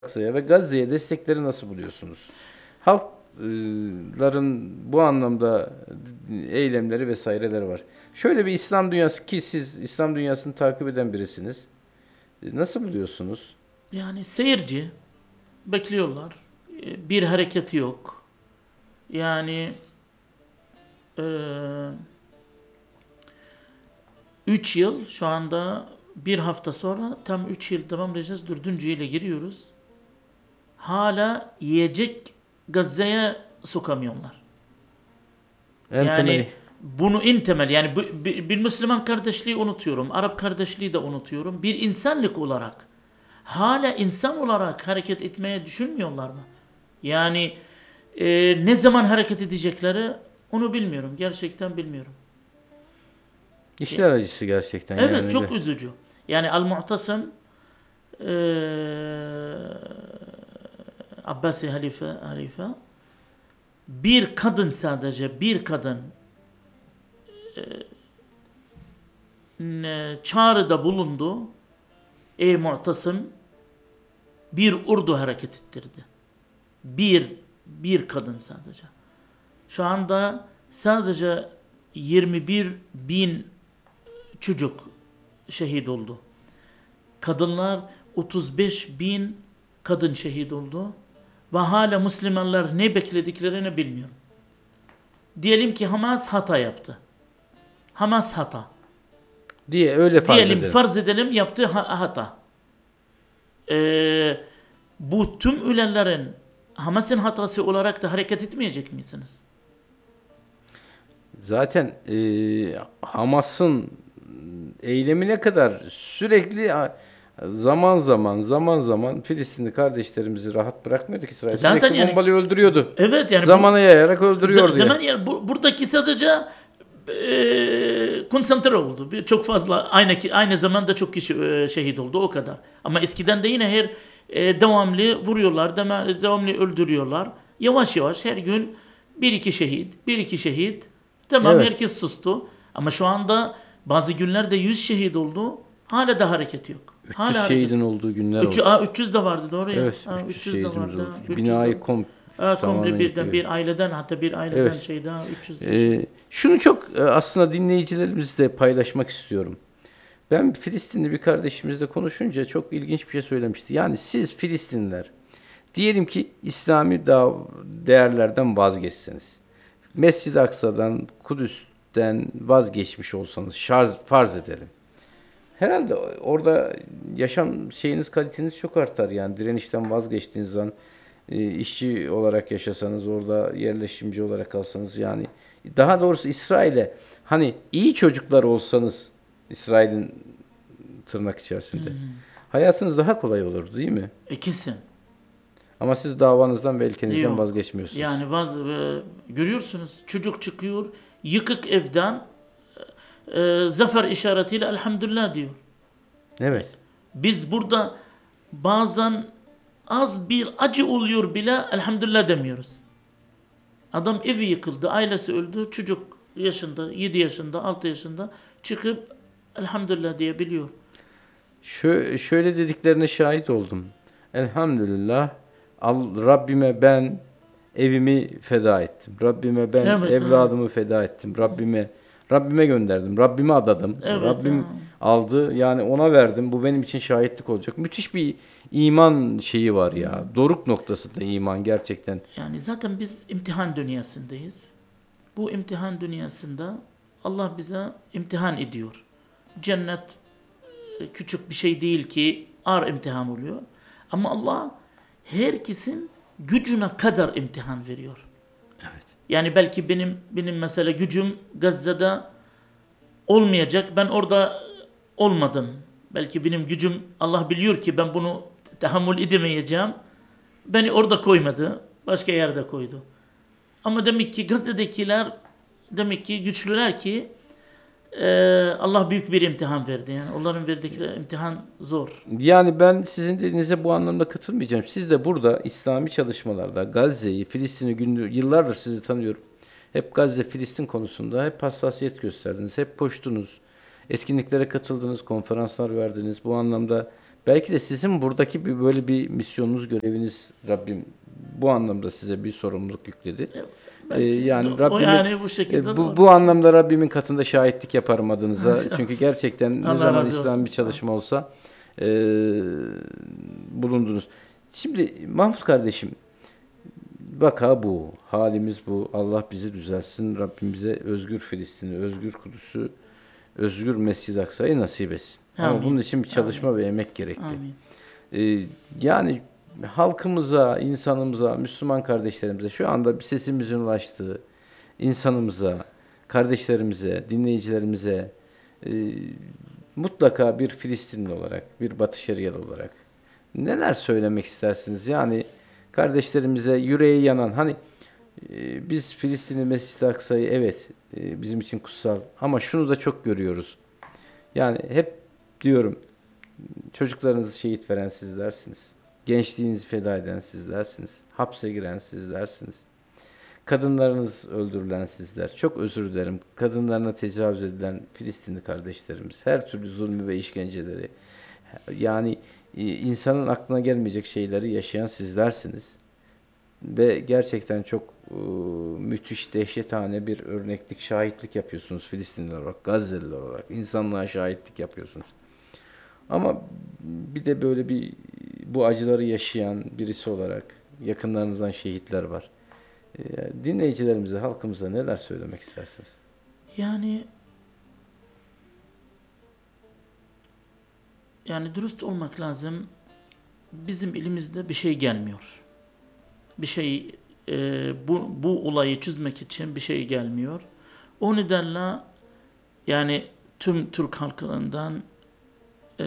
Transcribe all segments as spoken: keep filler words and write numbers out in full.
Aksa'ya ve Gazze'ye destekleri nasıl buluyorsunuz? Halkların bu anlamda eylemleri vesaireler var. Şöyle bir İslam dünyası ki siz İslam dünyasını takip eden birisiniz. Nasıl buluyorsunuz? Yani seyirci bekliyorlar. E, Bir hareketi yok. Yani e, üç yıl şu anda bir hafta sonra tam üç yıl tamamlayacağız. Dördüncü yıla giriyoruz. Hala yiyecek Gazze'ye sokamıyorlar. En Yani temeli. bunu en temel yani bu- bir, bir Müslüman kardeşliği unutuyorum. Arap kardeşliği de unutuyorum. Bir insanlık olarak hala insan olarak hareket etmeye düşünmüyorlar mı? Yani e, ne zaman hareket edecekleri onu bilmiyorum. Gerçekten bilmiyorum. Ya- İşler acısı gerçekten Evet yani çok de. üzücü. Yani Al-Mu'tasim e, Abbasi halife, halife bir kadın sadece bir kadın e, çağrıda bulundu. Ey Mu'tasim bir ordu hareket ettirdi. Bir, bir kadın sadece. Şu anda sadece yirmi bir bin çocuk şehit oldu. Kadınlar otuz beş bin kadın şehit oldu. Ve hala Müslümanlar ne beklediklerini bilmiyorum. Diyelim ki Hamas hata yaptı. Hamas hata. Diye öyle farz Diyelim edelim. farz edelim yaptığı ha- hata. Ee, bu tüm ülkelerin Hamas'ın hatası olarak da hareket etmeyecek misiniz? Zaten e, Hamas'ın eylemine kadar sürekli a- zaman zaman zaman zaman Filistinli kardeşlerimizi rahat bırakmıyordu ki İsrail. Zaten Sürekli yani bombalıyor öldürüyordu. evet yani bu Zamana yayarak z- öldürüyordu ya. zaman yani bu, buradaki sadece e, konsantre oldu. Bir, çok fazla aynı ki- aynı zamanda çok kişi e, şehit oldu o kadar. Ama eskiden de yine her e, devamlı vuruyorlar, dema- devamlı öldürüyorlar. Yavaş yavaş her gün bir iki şehit, bir iki şehit. Tamam Evet. herkes sustu. Ama şu anda bazı günlerde yüz şehit oldu. Hala da hareket yok. üç yüz Hala hareket. şehidin olduğu günler üç yüz, oldu. aa, üç yüz de vardı doğru ya. Evet, Ha, üç yüz üç yüz de şehidimiz vardı. oldu. üç yüz de. Binayı kom Ha, komple tamamen birden yıkıyor. bir aileden hatta bir aileden Evet. şey daha üç yüz şey. Ee, şunu çok e, aslında dinleyicilerimizle paylaşmak istiyorum. Ben Filistinli bir kardeşimizle konuşunca çok ilginç bir şey söylemişti. Yani siz Filistinliler diyelim ki İslami da değerlerden vazgeçseniz, Mescid-i Aksa'dan, Kudüs'ten vazgeçmiş olsanız, şarj, farz edelim. Herhalde orada yaşam şeyiniz, kaliteniz çok artar. Yani direnişten vazgeçtiğiniz zaman e, işçi olarak yaşasanız, orada yerleşimci olarak kalsanız yani daha doğrusu İsrail'e hani iyi çocuklar olsanız İsrail'in tırnak içerisinde hayatınız daha kolay olur değil mi? E, kesin. Ama siz davanızdan ve ilkenizden Yok. vazgeçmiyorsunuz. Yani vaz, e, görüyorsunuz çocuk çıkıyor yıkık evden e, zafer işaretiyle elhamdülillah diyor. Evet. Biz burada bazen az bir acı oluyor bile elhamdülillah demiyoruz. Adam evi yıkıldı, ailesi öldü, çocuk yaşında, yedi yaşında, altı yaşında çıkıp elhamdülillah diyebiliyor. Şö şöyle dediklerine şahit oldum. Elhamdülillah Al Rabbime ben evimi feda ettim. Rabbime ben Evet, evladımı feda ettim. Rabbime Rabbime gönderdim. Rabbime adadım. evet. Rabbim Ha. aldı. Yani ona verdim. Bu benim için şahitlik olacak. Müthiş bir iman şeyi var ya. Doruk noktasında iman gerçekten. Yani zaten biz imtihan dünyasındayız. Bu imtihan dünyasında Allah bize imtihan ediyor. Cennet e, küçük bir şey değil ki ağır imtihan oluyor. Ama Allah herkesin gücüne kadar imtihan veriyor. Yani belki benim benim mesela gücüm Gazze'de olmayacak. Ben orada olmadım. Belki benim gücüm Allah biliyor ki ben bunu tahammül edemeyeceğim. Beni orada koymadı. Başka yerde koydu. Ama demek ki Gazze'dekiler demek ki güçlüler ki e, Allah büyük bir imtihan verdi. Yani onların verdikleri imtihan zor. Yani ben sizin dediğinize bu anlamda katılmayacağım. Siz de burada İslami çalışmalarda Gazze'yi, Filistin'i gündür, yıllardır sizi tanıyorum. Hep Gazze, Filistin konusunda hep hassasiyet gösterdiniz, hep koştunuz. Etkinliklere katıldınız, konferanslar verdiniz. Bu anlamda Belki de sizin buradaki bir böyle bir misyonunuz, göreviniz Rabbim bu anlamda size bir sorumluluk yükledi. E, Ee, Belki yani do- o Rabbimin yani bu e, şekilde bu doğru bu bir şey. anlamda Rabbimin katında şahitlik yaparım adınıza. Çünkü gerçekten ne Allah zaman razı İslam olsun. bir Sağ ol. çalışma olsa e, bulundunuz. Şimdi Mahmut kardeşim, vaka bu, halimiz bu. Allah bizi düzelsin. Rabbim bize özgür Filistin'i, özgür Kudüs'ü, özgür Mescid-i Aksa'yı nasip etsin. Ama Amin. bunun için bir çalışma Amin. ve emek gerekli. Amin. Ee, yani halkımıza, insanımıza, Müslüman kardeşlerimize, şu anda bir sesimizin ulaştığı insanımıza, kardeşlerimize, dinleyicilerimize e, mutlaka bir Filistinli olarak, bir Batı Şerialı olarak neler söylemek istersiniz? Yani kardeşlerimize yüreği yanan, hani e, biz Filistinli Mescid-i Aksa'yı evet e, bizim için kutsal, ama şunu da çok görüyoruz. Yani hep diyorum, çocuklarınızı şehit veren sizlersiniz. Gençliğinizi feda eden sizlersiniz. Hapse giren sizlersiniz. Kadınlarınız öldürülen sizler. Çok özür dilerim. Kadınlarına tecavüz edilen Filistinli kardeşlerimiz. Her türlü zulmü ve işkenceleri. Yani e, insanın aklına gelmeyecek şeyleri yaşayan sizlersiniz. Ve gerçekten çok e, müthiş, dehşethane bir örneklik, şahitlik yapıyorsunuz Filistinliler olarak, Gazze'liler olarak. İnsanlığa şahitlik yapıyorsunuz. Ama bir de böyle bir bu acıları yaşayan birisi olarak yakınlarınızdan şehitler var. Ee, dinleyicilerimize, halkımıza neler söylemek istersiniz? Yani yani dürüst olmak lazım. Bizim elimizde bir şey gelmiyor. Bir şey e, bu bu olayı çözmek için bir şey gelmiyor. O nedenle yani tüm Türk halkından e,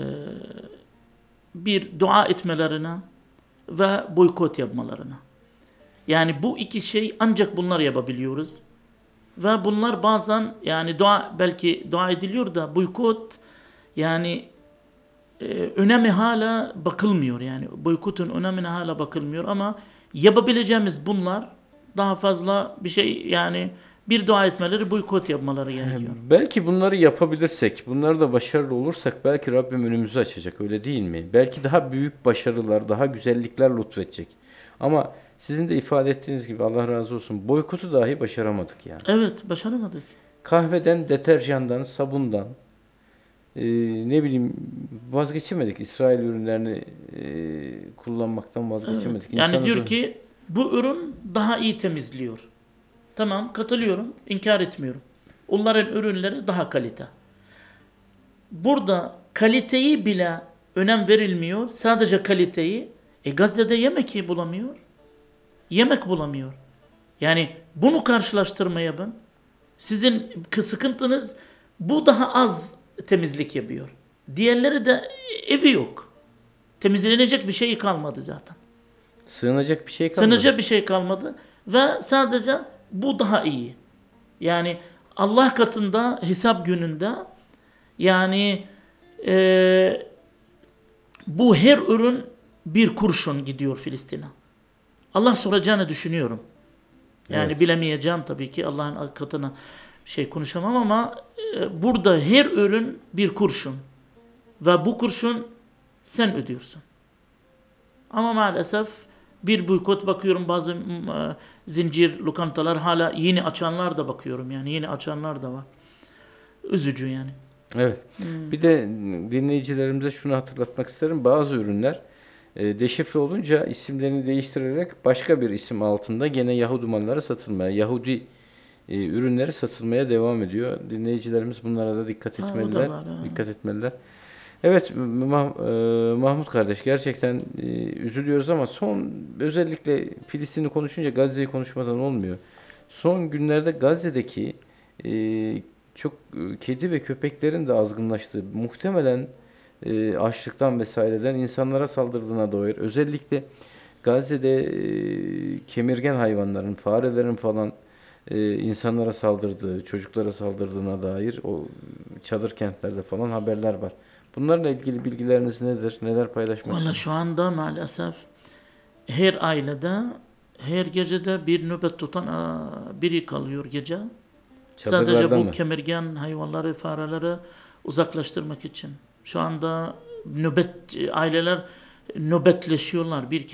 bir dua etmelerine ve boykot yapmalarına. Yani bu iki şey ancak bunlar yapabiliyoruz. Ve bunlar bazen yani dua belki dua ediliyor da boykot yani e, önemi hala bakılmıyor. Yani boykotun önemine hala bakılmıyor ama yapabileceğimiz bunlar daha fazla bir şey yani bir dua etmeleri, boykot yapmaları gerekiyor. Belki bunları yapabilirsek, bunları da başarılı olursak belki Rabbim önümüzü açacak, öyle değil mi? Belki daha büyük başarılar, daha güzellikler lütfedecek. Ama sizin de ifade ettiğiniz gibi Allah razı olsun, boykotu dahi başaramadık yani. Evet, başaramadık. Kahveden, deterjandan, sabundan, e, ne bileyim vazgeçemedik. İsrail ürünlerini e, kullanmaktan vazgeçemedik. Evet. Yani İnsanı diyor da- ki bu ürün daha iyi temizliyor. Tamam, katılıyorum, inkar etmiyorum. Onların ürünleri daha kalite. Burada kaliteyi bile önem verilmiyor. Sadece kaliteyi. E Gazze'de yemek bulamıyor. Yemek bulamıyor. Yani bunu karşılaştırmaya ben. Sizin sıkıntınız bu daha az temizlik yapıyor. Diğerleri de evi yok. Temizlenecek bir şey kalmadı zaten. sığınacak bir şey kalmadı. Sığınacak bir şey kalmadı. Ve sadece bu daha iyi. Yani Allah katında hesap gününde yani e, bu her ürün bir kurşun gidiyor Filistin'e. Allah soracağını düşünüyorum. Yani Evet. bilemeyeceğim tabii ki Allah'ın katına şey konuşamam ama e, burada her ürün bir kurşun. Ve bu kurşun sen ödüyorsun. Ama maalesef bir boykot bakıyorum bazı e, zincir lokantalar hala yeni açanlar da bakıyorum yani yeni açanlar da var. Üzücü yani. Evet. Bir de dinleyicilerimize şunu hatırlatmak isterim. Bazı ürünler e, deşifre olunca isimlerini değiştirerek başka bir isim altında gene Yahudi malları satılmaya, Yahudi e, ürünleri satılmaya devam ediyor. Dinleyicilerimiz bunlara da dikkat Ha, o da etmeliler. var, ha. Dikkat etmeliler. Evet Mah- e, Mahmut kardeş, gerçekten e, üzülüyoruz ama son özellikle Filistin'i konuşunca Gazze'yi konuşmadan olmuyor. Son günlerde Gazze'deki e, çok e, kedi ve köpeklerin de azgınlaştığı, muhtemelen e, açlıktan vesaireden insanlara saldırdığına dair, özellikle Gazze'de e, kemirgen hayvanların, farelerin falan e, insanlara saldırdığı, çocuklara saldırdığına dair o çadır kentlerde falan haberler var. Bunlarla ilgili bilgileriniz nedir? Neler paylaşmak Valla istiyorsunuz? şu anda maalesef her ailede her gecede bir nöbet tutan aa, biri kalıyor gece. Sadece Çadırlardan bu mı? kemirgen hayvanları, fareleri uzaklaştırmak için. Şu anda nöbet aileler nöbetleşiyorlar. Bir